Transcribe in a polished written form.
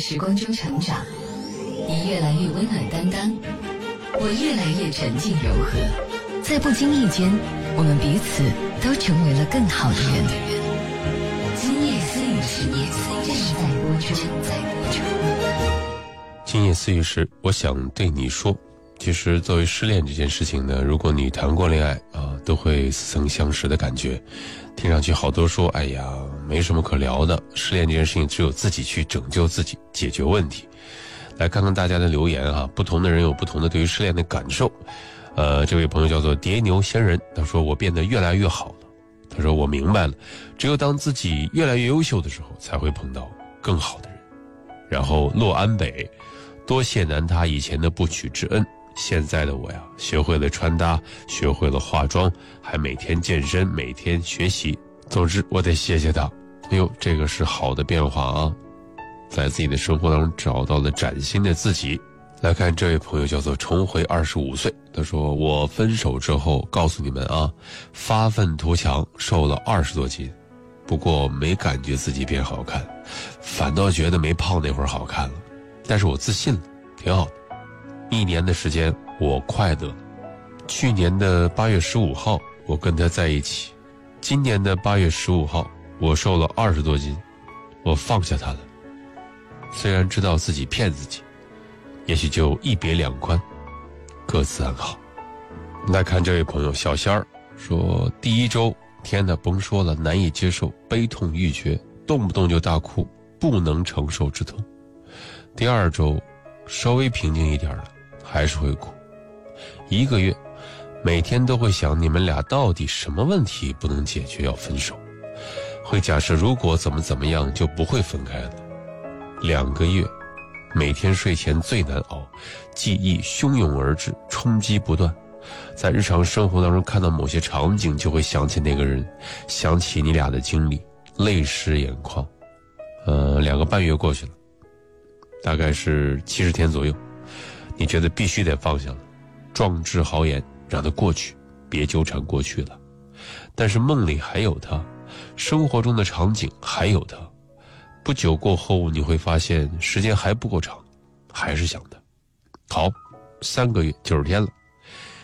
时光中成长，你越来越温暖担当，我越来越沉静柔和，在不经意间，我们彼此都成为了更好的人。今夜思雨时，正在播出。 今夜思雨时，我想对你说，其实作为失恋这件事情呢，如果你谈过恋爱啊，都会似曾相识的感觉。听上去好多说，哎呀，没什么可聊的，失恋这件事情只有自己去拯救自己，解决问题。来看看大家的留言啊，不同的人有不同的对于失恋的感受。这位朋友叫做叠牛仙人，他说我变得越来越好了。他说我明白了，只有当自己越来越优秀的时候，才会碰到更好的人。然后洛安北，多谢南他以前的不娶之恩，现在的我呀，学会了穿搭，学会了化妆，还每天健身，每天学习。总之我得谢谢他。哎呦，这个是好的变化啊，在自己的生活当中找到了崭新的自己。来看这位朋友叫做重回25岁，他说我分手之后告诉你们啊，发愤图强，瘦了20多斤，不过没感觉自己变好看，反倒觉得没胖那会儿好看了，但是我自信了，挺好的。1年的时间我快乐了，去年的8月15号我跟他在一起，今年的8月15号我瘦了20多斤，我放下他了，虽然知道自己骗自己，也许就一别两宽，各自安好。来看这位朋友小仙儿说，第1周天哪，甭说了，难以接受，悲痛欲绝，动不动就大哭，不能承受之痛。第2周稍微平静一点了，还是会哭。1个月每天都会想，你们俩到底什么问题不能解决要分手，会假设如果怎么样就不会分开了。2个月每天睡前最难熬，记忆汹涌而至，冲击不断，在日常生活当中看到某些场景就会想起那个人，想起你俩的经历，泪湿眼眶。2个半月过去了，大概是70天左右，你觉得必须得放下了，壮志豪言，让它过去，别纠缠过去了。但是梦里还有他，生活中的场景还有他，不久过后你会发现时间还不够长，还是想他。好，3个月90天了，